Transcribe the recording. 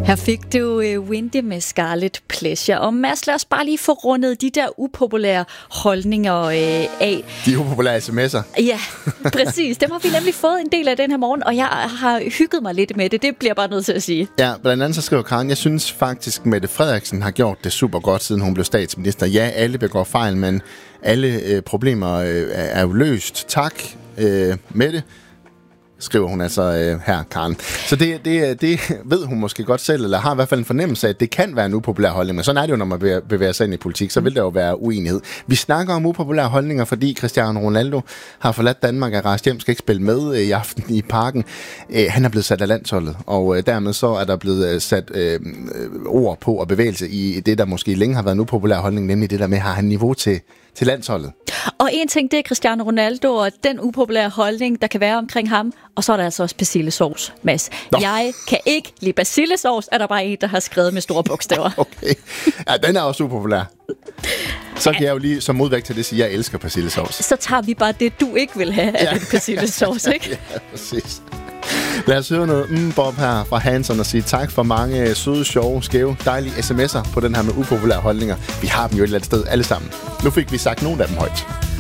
Her fik du Windy med Scarlet Pleasure. Og Mads, lad os bare lige få rundet de der upopulære holdninger af. De upopulære sms'er. Ja, præcis. Dem har vi nemlig fået en del af den her morgen, og jeg har hygget mig lidt med det. Det bliver jeg bare nødt til at sige. Ja, blandt andet så skriver Karen, jeg synes faktisk, Mette Frederiksen har gjort det super godt, siden hun blev statsminister. Ja, alle begår fejl, men alle problemer er jo løst. Tak, Mette. Skriver hun altså her, Karen. Så det ved hun måske godt selv, eller har i hvert fald en fornemmelse af, at det kan være en upopulær holdning. Men sådan er det jo, når man bevæger sig ind i politik, så vil der jo være uenighed. Vi snakker om upopulære holdninger, fordi Cristiano Ronaldo har forladt Danmark, er rejst hjem, skal ikke spille med i aften i Parken. Han er blevet sat af landsholdet, og dermed så er der blevet sat ord på og bevægelse i det, der måske længe har været en upopulær holdning, nemlig det der med, har han niveau til landsholdet. Og en ting, det er Cristiano Ronaldo og den upopulære holdning, der kan være omkring ham. Og så er der altså også persillesovs, Mads. Jeg kan ikke lide persillesovs, er der bare en, der har skrevet med store bogstaver. Okay. Ja, den er også upopulær. Så kan jeg jo lige som modvægt til det sige, at jeg elsker persillesovs. Så tager vi bare det, du ikke vil have af den persillesovs, ikke? Ja, præcis. Lad os høre noget Bob her fra Hanson og sige tak for mange søde, sjove, skæve, dejlige sms'er på den her med upopulære holdninger. Vi har dem jo et eller andet sted alle sammen. Nu fik vi sagt nogle af dem højt.